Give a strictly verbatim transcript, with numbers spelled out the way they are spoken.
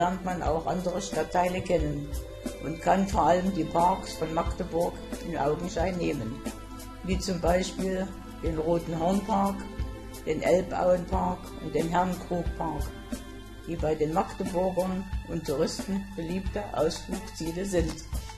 lernt man auch andere Stadtteile kennen und kann vor allem die Parks von Magdeburg in Augenschein nehmen, wie zum Beispiel den Roten Hornpark, den Elbauenpark und den Herrenkrugpark, die bei den Magdeburgern und Touristen beliebte Ausflugsziele sind.